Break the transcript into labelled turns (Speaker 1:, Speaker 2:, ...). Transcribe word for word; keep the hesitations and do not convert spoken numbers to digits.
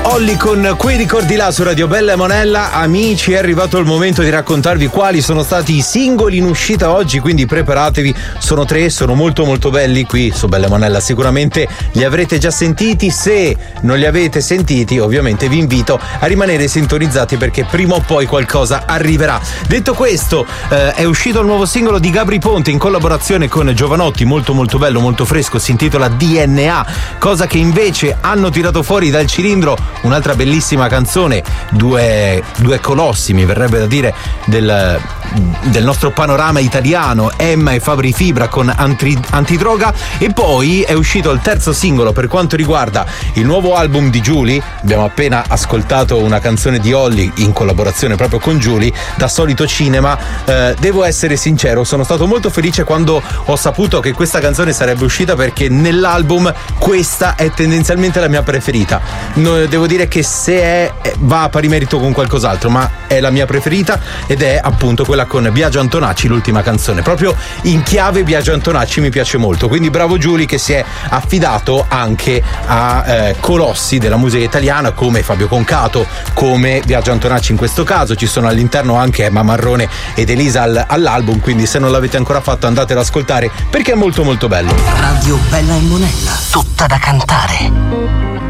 Speaker 1: Olli con quei ricordi là su Radio Bella e Monella. Amici, è arrivato il momento di raccontarvi quali sono stati i singoli in uscita oggi, quindi preparatevi. Sono tre, sono molto molto belli qui su Bella e Monella. Sicuramente li avrete già sentiti. Se non li avete sentiti, ovviamente vi invito a rimanere sintonizzati perché prima o poi qualcosa arriverà. Detto questo, eh, è uscito il nuovo singolo di Gabry Ponte in collaborazione con Giovanotti, molto molto bello, molto fresco, si intitola D N A, cosa che invece hanno tirato fuori dal cilindro un'altra bellissima canzone, due, due colossi, mi verrebbe da dire, del, del nostro panorama italiano, Emma e Fabri Fibra con Anti, Antidroga. E poi è uscito il terzo singolo per quanto riguarda il nuovo album di Giuly. Abbiamo appena ascoltato una canzone di Olli in collaborazione proprio con Giuly, Da Solito Cinema. Eh, devo essere sincero, sono stato molto felice quando ho saputo che questa canzone sarebbe uscita, perché nell'album questa è tendenzialmente la mia preferita. No, devo dire che se è, va a pari merito con qualcos'altro, ma è la mia preferita ed è appunto quella con Biagio Antonacci, l'ultima canzone, proprio in chiave Biagio Antonacci, mi piace molto. Quindi bravo Giuly, che si è affidato anche a eh, colossi della musica italiana come Fabio Concato, come Biagio Antonacci in questo caso. Ci sono all'interno anche Emma Marrone ed Elisa all- all'album, quindi se non l'avete ancora fatto andate ad ascoltare perché è molto molto bello.
Speaker 2: Radio Bella e Monella, tutta da cantare.